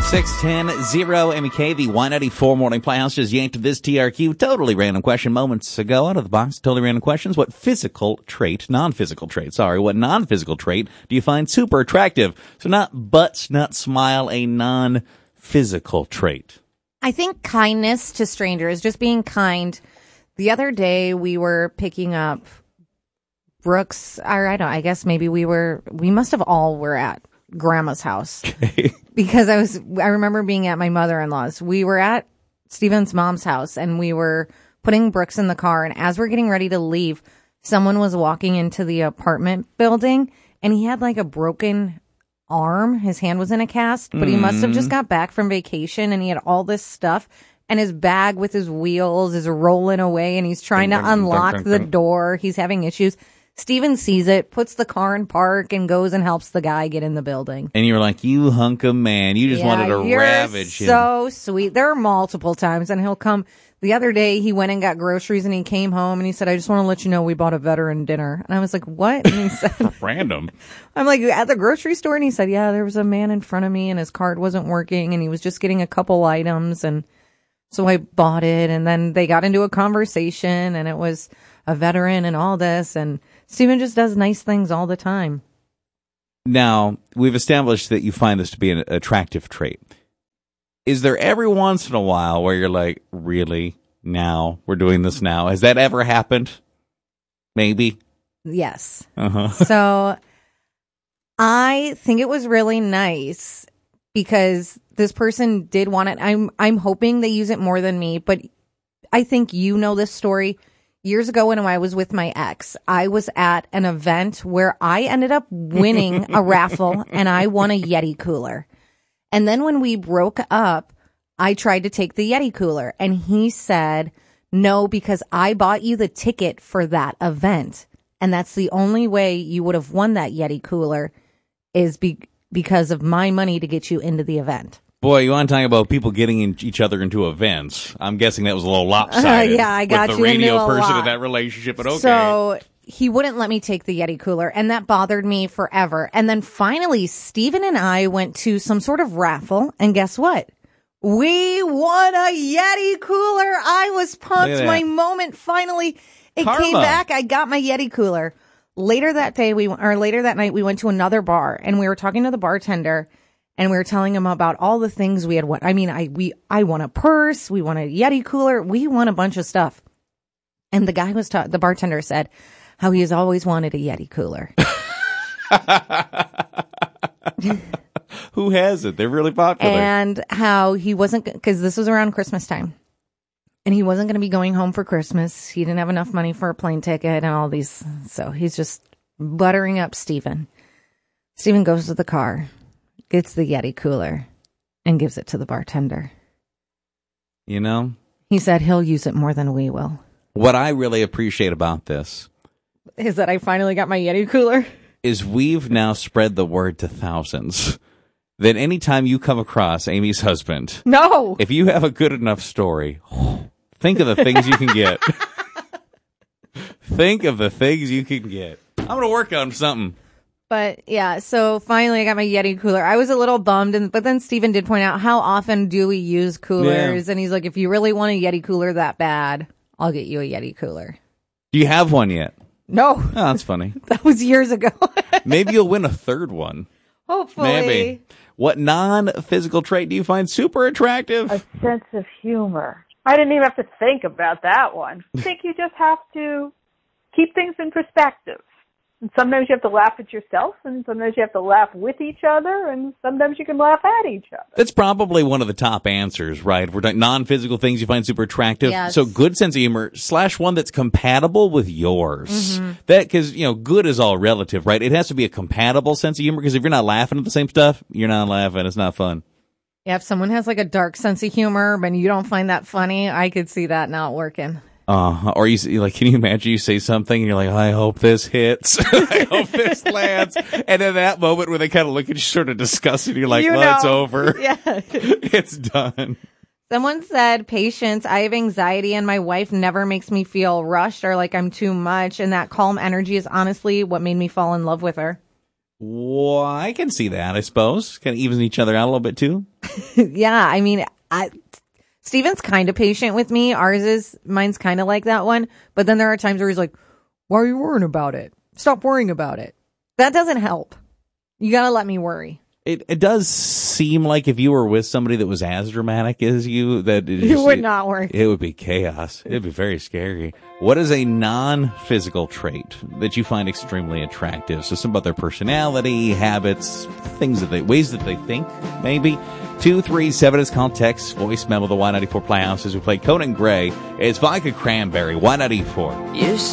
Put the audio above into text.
610 MEK, the Y94 Morning Playhouse just yanked this TRQ. Totally random question moments ago out of the box. Totally random questions. What non-physical trait do you find super attractive? So not butts, not smile, a non-physical trait. I think kindness to strangers, just being kind. The other day we were picking up Brooks, or I guess maybe we must have all were at Grandma's house. Okay. Because I remember being at my mother-in-law's. We were at Steven's mom's house and we were putting Brooks in the car. And as we're getting ready to leave, someone was walking into the apartment building and he had like a broken arm. His hand was in a cast, but he must have just got back from vacation and he had all this stuff. And his bag with his wheels is rolling away and he's trying to unlock the door. He's having issues. Steven sees it, puts the car in park, and goes and helps the guy get in the building. And you were like, you hunk of man. You just wanted to ravage him. So sweet. There are multiple times, and he'll come. The other day, he went and got groceries, and he came home, and he said, I just want to let you know we bought a veteran dinner. And I was like, what? And he said, random. I'm like, at the grocery store? And he said, yeah, there was a man in front of me, and his card wasn't working, and he was just getting a couple items, and so I bought it. And then they got into a conversation, and it was a veteran and all this, and Steven just does nice things all the time. Now, we've established that you find this to be an attractive trait. Is there every once in a while where you're like, really? Now? We're doing this now? Has that ever happened? Maybe? Yes. Uh-huh. So I think it was really nice because this person did want it. I'm hoping they use it more than me, but I think you know this story. Years ago when I was with my ex, I was at an event where I ended up winning a raffle and I won a Yeti cooler. And then when we broke up, I tried to take the Yeti cooler and he said, no, because I bought you the ticket for that event. And that's the only way you would have won that Yeti cooler is because of my money to get you into the event. Boy, you want to talk about people getting each other into events. I'm guessing that was a little lopsided. Yeah, I got with you the radio into a person lot. in that relationship, but okay. So he wouldn't let me take the Yeti cooler, and that bothered me forever. And then finally, Steven and I went to some sort of raffle, and guess what? We won a Yeti cooler. I was pumped. My moment finally. It Karma. came back. I got my Yeti cooler. Later that night, we went to another bar, and we were talking to the bartender. And we were telling him about all the things we had won. I mean, I won a purse. We won a Yeti cooler. We won a bunch of stuff. And the guy the bartender said how he has always wanted a Yeti cooler. Who has it? They're really popular. And how he wasn't, because this was around Christmas time. And he wasn't going to be going home for Christmas. He didn't have enough money for a plane ticket and all these. So he's just buttering up Steven. Steven goes to the car, gets the Yeti cooler, and gives it to the bartender. You know? He said he'll use it more than we will. What I really appreciate about this is that I finally got my Yeti cooler. Is we've now spread the word to thousands that anytime you come across Amy's husband, no, if you have a good enough story, think of the things you can get. Think of the things you can get. I'm going to work on something. But yeah, so finally I got my Yeti cooler. I was a little bummed, but then Steven did point out, how often do we use coolers? Yeah. And he's like, if you really want a Yeti cooler that bad, I'll get you a Yeti cooler. Do you have one yet? No. Oh, that's funny. That was years ago. Maybe you'll win a third one. Hopefully. Maybe. What non-physical trait do you find super attractive? A sense of humor. I didn't even have to think about that one. I think you just have to keep things in perspective. And sometimes you have to laugh at yourself, and sometimes you have to laugh with each other, and sometimes you can laugh at each other. That's probably one of the top answers, right? We're talking non-physical things you find super attractive. Yes. So good sense of humor / one that's compatible with yours. Mm-hmm. That, because, you know, good is all relative, right? It has to be a compatible sense of humor, because if you're not laughing at the same stuff, you're not laughing. It's not fun. Yeah, if someone has like a dark sense of humor, but you don't find that funny, I could see that not working. Or you like, can you imagine you say something and you're like, I hope this hits. I hope this lands. And in that moment where they kind of look at you sort of disgusted, you're like, it's over. Yeah. It's done. Someone said, patience. I have anxiety and my wife never makes me feel rushed or like I'm too much. And that calm energy is honestly what made me fall in love with her. Well, I can see that, I suppose. Kind of evens each other out a little bit too. Yeah, I mean, Steven's kind of patient with me. Mine's kind of like that one. But then there are times where he's like, why are you worrying about it? Stop worrying about it. That doesn't help. You got to let me worry. It does seem like if you were with somebody that was as dramatic as you, that It would not work. It would be chaos. It'd be very scary. What is a non-physical trait that you find extremely attractive? So some about their personality, habits, ways that they think, maybe. 237 is called text, voice memo, the Y94 Playhouse as we play Conan Gray. It's Vodka Cranberry, Y94.